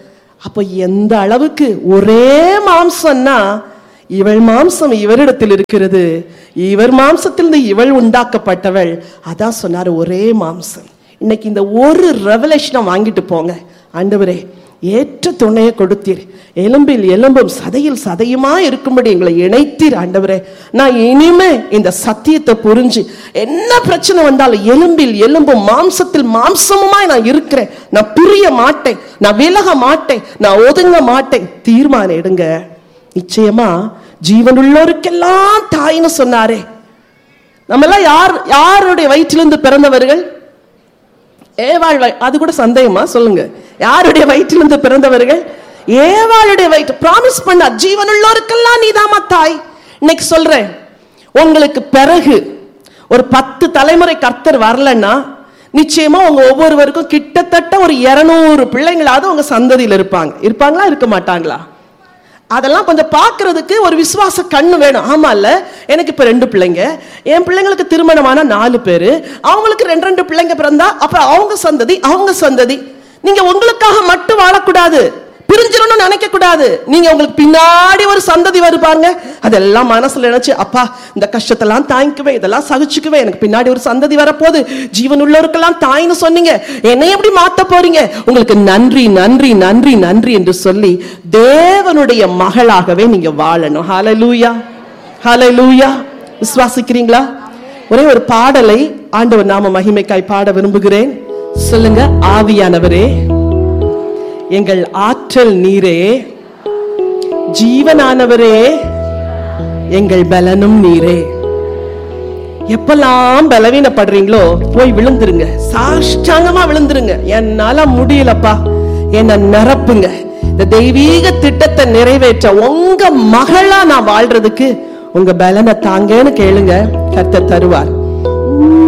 அப்ப எந்த அளவுக்கு ஒரே மாம்சம்னா இவள் மாம்சம் இவரிடத்தில் இருக்கிறது, இவர் மாம்சத்திலிருந்து இவள் உண்டாக்கப்பட்டவள். அதான் சொன்னார் ஒரே மாம்சம். இன்னைக்கு இந்த ஒரு ரெவலேஷனை வாங்கிட்டு போங்க. ஆண்டவரே ஏற்ற துணையை கொடுத்தீர், எலும்பில் எலும்பும் சதையில் சதையுமா இருக்கும்படி எங்களை இணைத்தீர். ஆண்டவரே நான் இனிமே இந்த சத்தியத்தை புரிஞ்சு என்ன பிரச்சனை வந்தாலும் எலும்பில் எலும்பும் மாம்சத்தில் மாம்சமுமாய் நான் இருக்கிறேன், நான் பிரிய மாட்டேன், நான் விலக மாட்டேன், நான் ஒதுங்க மாட்டேன். தீர்மானம் எடுங்க. நிச்சயமா ஜீவனுள்ளோருக்கெல்லாம் தாய்னு சொன்னாரே. நம்ம எல்லாம் யார் யாருடைய வயிற்றிலிருந்து பிறந்தவர்கள்? ஏவாள். அது கூட சந்தேகமா? சொல்லுங்க, யாருடைய வயிற்றிலிருந்து பிறந்தவர்கள்? ஏவாளுடைய வயிற்று. ப்ராமிஸ் பண்ண ஜீவனுள்ளோருக்கெல்லாம் நீதாமா தாய். இன்னைக்கு சொல்றேன், உங்களுக்கு பிறகு ஒரு பத்து தலைமுறை கர்த்தர் வரலன்னா நிச்சயமா உங்க ஒவ்வொருவருக்கும் கிட்டத்தட்ட ஒரு இருநூறு பிள்ளைங்களாவது உங்க சந்ததியில் இருப்பாங்க. இருப்பாங்களா இருக்க மாட்டாங்களா? அதெல்லாம் கொஞ்சம் பார்க்கறதுக்கு ஒரு விசுவாச கண்ணு வேணும். ஆமா இல்ல, எனக்கு இப்ப ரெண்டு பிள்ளைங்க, என் பிள்ளைங்களுக்கு திருமணமான நாலு பேரு, அவங்களுக்கு ரெண்டு ரெண்டு பிள்ளைங்க பிறந்தா அப்புறம் அவங்க சந்ததி அவங்க சந்ததி. நீங்க உங்களுக்காக மட்டும் வாழக்கூடாது, பிரிஞ்சிடணும்னு நினைக்க கூடாது. நீங்க உங்களுக்கு பின்னாடி ஒரு சந்ததி வருவாங்க, அதெல்லாம் மனசுல நினைச்சு அப்பா இந்த கஷ்டத்தெல்லாம் தாங்கிக்குவேன், இதெல்லாம் சகிச்சுக்குவேன், எனக்கு பின்னாடி ஒரு சந்ததி வரப்போகுது, ஜீவன் உள்ளவருக்கெல்லாம் தாய்னு சொன்னீங்க, என்னை எப்படி மாத்த போறீங்க, உங்களுக்கு நன்றி நன்றி நன்றி நன்றி என்று சொல்லி தேவனுடைய மகளாகவே நீங்க வாழணும். ஹல்லேலூயா, ஹல்லேலூயா. விசுவாசிக்கிறீங்களா? ஒரே ஒரு பாடலை ஆண்டவர் நாம மகிமைக்காய் பாட விரும்புகிறேன். சொல்லுங்க, ஆவியானவரே எங்கள் ஆற்றல் நீரே, ஜீவனானவரே எங்கள் பலனும் நீரே. எப்பெல்லாம் பலவீனப்படுறீங்களோ போய் விழுந்துருங்க, சாஷ்டாங்கமா விழுந்துருங்க. என்னால முடியலப்பா, என்ன நிரப்புங்க. இந்த தெய்வீக திட்டத்தை நிறைவேற்ற உங்க மகளா நான் வாழ்றதுக்கு உங்க பலனை தாங்கன்னு கேளுங்க, கர்த்தர் தருவார்.